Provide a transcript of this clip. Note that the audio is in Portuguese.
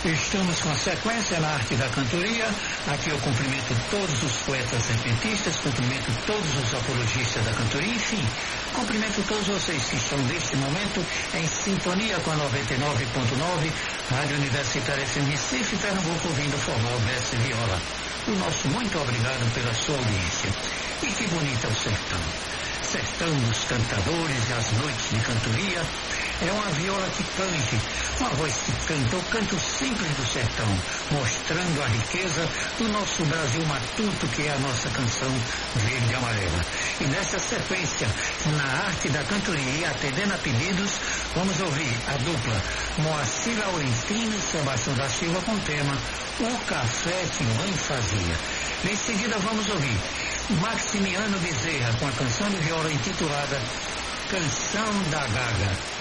Estamos com a sequência na arte da cantoria. Aqui eu cumprimento todos os poetas repentistas, cumprimento todos os apologistas da cantoria, enfim, cumprimento todos vocês que estão neste momento em sintonia com a 99.9, Rádio Universitária FM Recife, Pernambuco, ouvindo forró, verso e viola. O nosso muito obrigado pela sua audiência. E que bonito é o sertão. Sertão dos cantadores e as noites de cantoria. É uma viola que tange, uma voz que canta, o canto simples do sertão, mostrando a riqueza do nosso Brasil matuto, que é a nossa canção verde e amarela. E nessa sequência, na arte da cantoria e atendendo a pedidos, vamos ouvir a dupla Moacir Laurentino e Sebastião da Silva com o tema O Café que Mãe Fazia. Em seguida vamos ouvir Maximiano Bezerra com a canção de viola intitulada Canção da Gaga.